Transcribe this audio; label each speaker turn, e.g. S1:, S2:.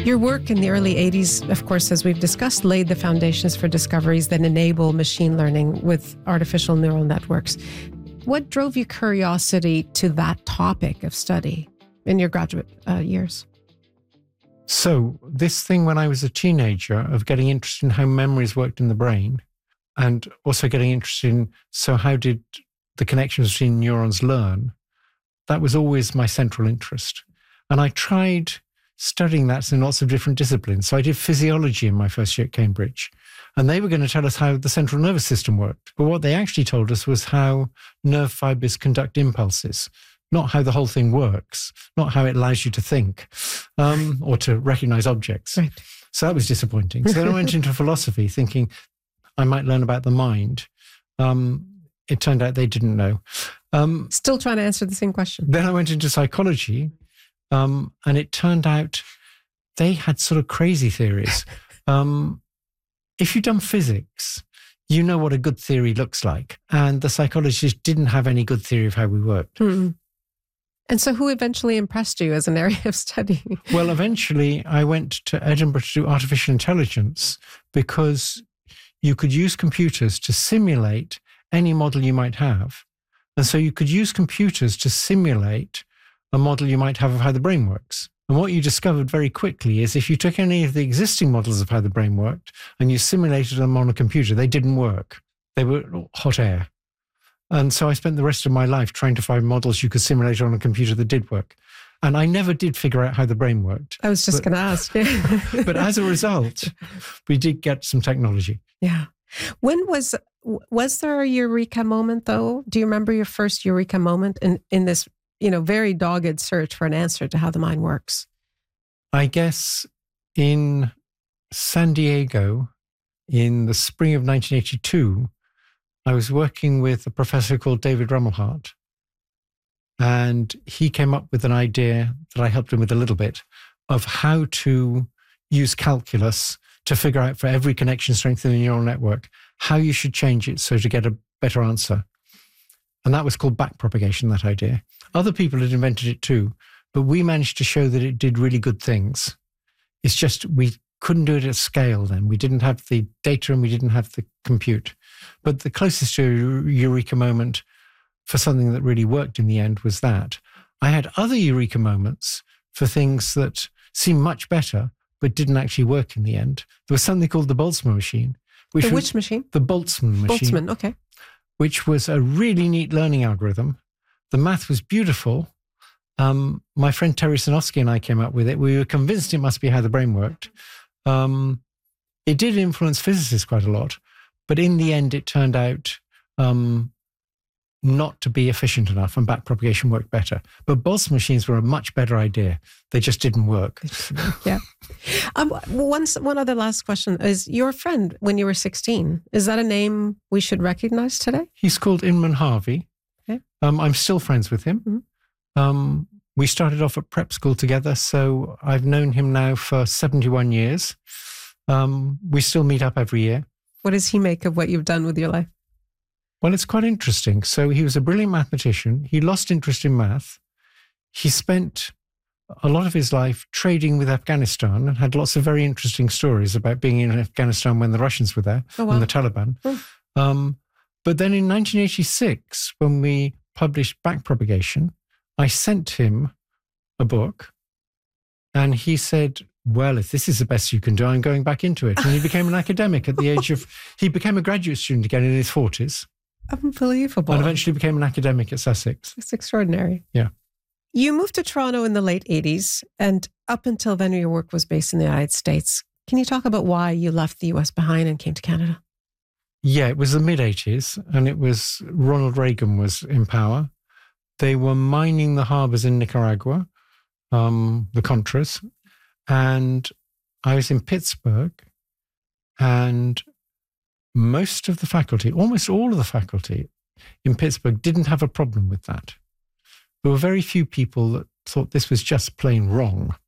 S1: Your work in the early 80s, of course, as we've discussed, laid the foundations for discoveries that enable machine learning with artificial neural networks. What drove your curiosity to that topic of study in your graduate years?
S2: So this thing when I was a teenager of getting interested in how memories worked in the brain, and also getting interested in, so how did the connections between neurons learn? That was always my central interest. And I tried studying that in lots of different disciplines. So I did physiology in my first year at Cambridge. And they were going to tell us how the central nervous system worked. But what they actually told us was how nerve fibers conduct impulses, not how the whole thing works, not how it allows you to think or to recognize objects.
S1: Right.
S2: So that was disappointing. So then I went into philosophy thinking I might learn about the mind. It turned out they didn't know.
S1: Still trying to answer the same question.
S2: Then I went into psychology, and it turned out they had sort of crazy theories. If you've done physics, you know what a good theory looks like. And the psychologists didn't have any good theory of how we worked.
S1: Mm-hmm. And so who eventually impressed you as an area of study? Well,
S2: eventually I went to Edinburgh to do artificial intelligence because you could use computers to simulate any model you might have. And so you could use computers to simulate a model you might have of how the brain works. And what you discovered very quickly is if you took any of the existing models of how the brain worked and you simulated them on a computer, they didn't work. They were hot air. And so I spent the rest of my life trying to find models you could simulate on a computer that did work. And I never did figure out how the brain worked.
S1: I was just going to ask.
S2: But as a result, we did get some technology.
S1: Yeah. When was there a eureka moment, though? Do you remember your first eureka moment in this, very dogged search for an answer to how the mind works?
S2: I guess in San Diego in the spring of 1982, I was working with a professor called David Rumelhart, and he came up with an idea that I helped him with a little bit of how to use calculus to figure out for every connection strength in a neural network, how you should change it so to get a better answer. And that was called backpropagation, that idea. Other people had invented it too, but we managed to show that it did really good things. It's just we couldn't do it at scale then. We didn't have the data and we didn't have the compute. But the closest to a eureka moment for something that really worked in the end was that. I had other eureka moments for things that seemed much better, but didn't actually work in the end. There was something called the Boltzmann machine.
S1: Which machine?
S2: The Boltzmann machine.
S1: Boltzmann, okay.
S2: Which was a really neat learning algorithm. The math was beautiful. My friend Terry Sinofsky and I came up with it. We were convinced it must be how the brain worked. It did influence physicists quite a lot, but in the end, it turned out not to be efficient enough, and backpropagation worked better. But Boltzmann machines were a much better idea. They just didn't work.
S1: Yeah. One other last question is your friend when you were 16. Is that a name we should recognize today?
S2: He's called Inman Harvey.
S1: Okay.
S2: I'm still friends with him. Mm-hmm. We started off at prep school together, so I've known him now for 71 years. We still meet up every year.
S1: What does he make of what you've done with your life?
S2: Well, it's quite interesting. So he was a brilliant mathematician. He lost interest in math. He spent a lot of his life trading with Afghanistan and had lots of very interesting stories about being in Afghanistan when the Russians were there and the Taliban. Oh. But then in 1986, when we published Backpropagation, I sent him a book and he said, well, if this is the best you can do, I'm going back into it. And he became an academic at the age of, he became a graduate student again in his 40s.
S1: Unbelievable.
S2: And eventually became an academic at Sussex.
S1: It's extraordinary.
S2: Yeah.
S1: You moved to Toronto in the late 80s, and up until then, your work was based in the United States. Can you talk about why you left the US behind and came to Canada?
S2: Yeah, it was the mid-80s, and it was Ronald Reagan was in power. They were mining the harbors in Nicaragua, the Contras, and I was in Pittsburgh, and most of the faculty, almost all of the faculty in Pittsburgh didn't have a problem with that. There were very few people that thought this was just plain wrong.